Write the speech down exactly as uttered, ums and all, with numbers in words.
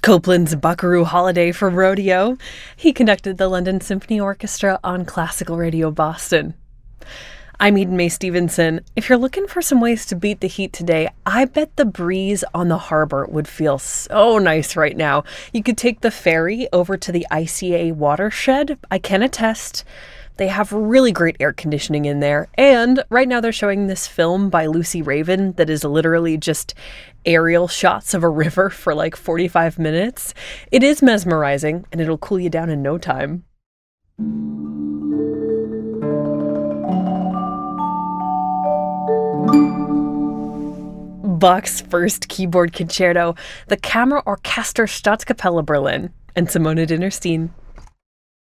Copland's Buckaroo Holiday from Rodeo. He conducted the London Symphony Orchestra on Classical Radio Boston. I'm Eden Mae Stevenson. If you're looking for some ways to beat the heat today, I bet the breeze on the harbor would feel so nice right now. You could take the ferry over to the I C A watershed. I can attest. They have really great air conditioning in there. And right now they're showing this film by Lucy Raven that is literally just aerial shots of a river for like forty-five minutes. It is mesmerizing and it'll cool you down in no time. Bach's first keyboard concerto, the Kammer Orchester Staatskapelle Berlin, and Simone Dinnerstein.